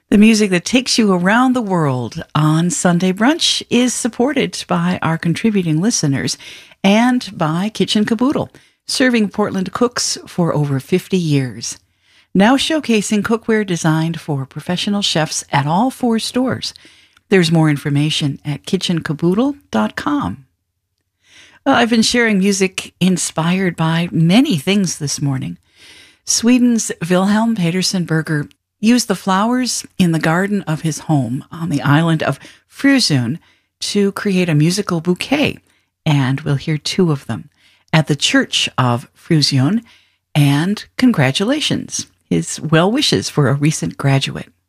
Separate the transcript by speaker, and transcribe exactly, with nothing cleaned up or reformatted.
Speaker 1: The music that takes you around the world on Sunday Brunch is supported by our contributing listeners and by Kitchen Caboodle, serving Portland cooks for over fifty years. Now showcasing cookware designed for professional chefs at all four stores. There's more information at kitchen caboodle dot com. Well, I've been sharing music inspired by many things this morning. Sweden's Wilhelm Petersen Berger used the flowers in the garden of his home on the island of Frösön to create a musical bouquet, and we'll hear two of them at the Church of Frösön, and congratulations, his well wishes for a recent graduate.